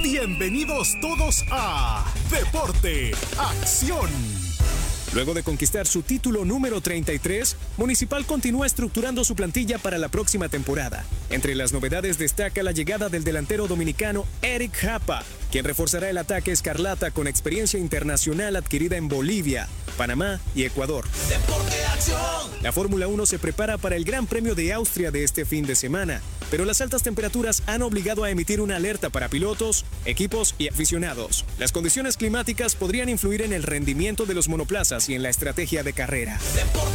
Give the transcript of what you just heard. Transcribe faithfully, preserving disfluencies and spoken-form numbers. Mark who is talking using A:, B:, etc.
A: Bienvenidos todos a Deporte, Acción. Luego de conquistar su título número treinta y tres, Municipal continúa estructurando su plantilla para la próxima temporada. Entre las novedades destaca la llegada del delantero dominicano Eric Japa, quien reforzará el ataque escarlata con experiencia internacional adquirida en Bolivia, Panamá y Ecuador. Deporte, acción. La Fórmula uno se prepara para el Gran Premio de Austria de este fin de semana, pero las altas temperaturas han obligado a emitir una alerta para pilotos, equipos y aficionados. Las condiciones climáticas podrían influir en el rendimiento de los monoplazas y en la estrategia de carrera. Deporte,